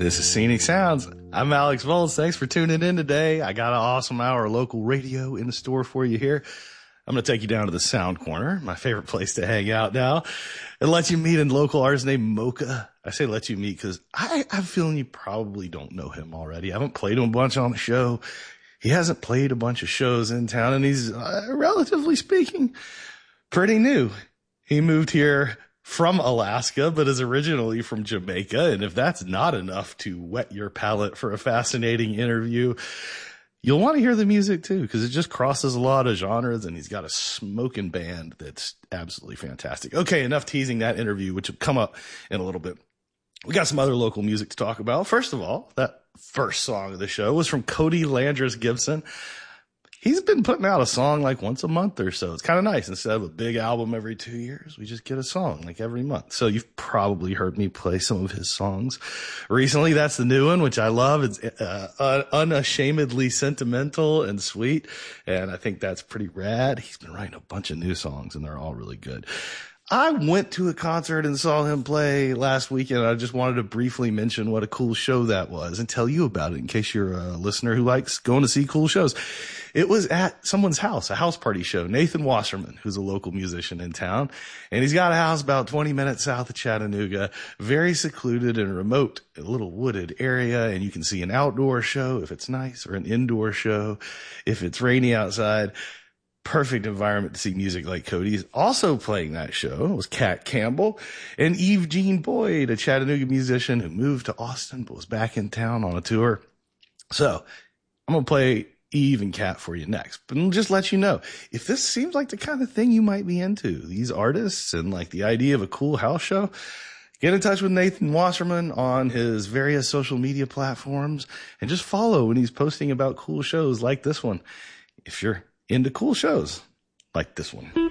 This is Scenic Sounds. I'm Alex Volz. Thanks for tuning in today. I got an awesome hour of local radio in the store for you here. I'm going to take you down to the Sound Corner, my favorite place to hang out now, and let you meet a local artist named Mocha. I say let you meet because I have a feeling you probably don't know him already. I haven't played him a bunch on the show. He hasn't played a bunch of shows in town, and he's, relatively speaking, pretty new. He moved here from Alaska, but is originally from Jamaica. And if that's not enough to whet your palate for a fascinating interview, you'll want to hear the music too, because it just crosses a lot of genres, and he's got a smoking band that's absolutely fantastic. Okay, enough teasing that interview, which will come up in a little bit. We got some other local music to talk about. First of all, that first song of the show was from Cody Landris Gibson. He's been putting out a song like once a month or so. It's kind of nice. Instead of a big album every 2 years, we just get a song like every month. So you've probably heard me play some of his songs recently. That's the new one, which I love. It's unashamedly sentimental and sweet. And I think that's pretty rad. He's been writing a bunch of new songs, and they're all really good. I went to a concert and saw him play last weekend. I just wanted to briefly mention what a cool show that was and tell you about it in case you're a listener who likes going to see cool shows. It was at someone's house, a house party show. Nathan Wasserman, who's a local musician in town, and he's got a house about 20 minutes south of Chattanooga, very secluded and remote, a little wooded area, and you can see an outdoor show if it's nice or an indoor show if it's rainy outside. Perfect environment to see music like Cody's. Also playing that show was Kat Campbell and Eve Jean Boyd, a Chattanooga musician who moved to Austin but was back in town on a tour. So I'm going to play Eve and Kat for you next, but I'll just let you know if this seems like the kind of thing you might be into, these artists and like the idea of a cool house show. Get in touch with Nathan Wasserman on his various social media platforms and just follow when he's posting about cool shows like this one. If you're into cool shows like this one.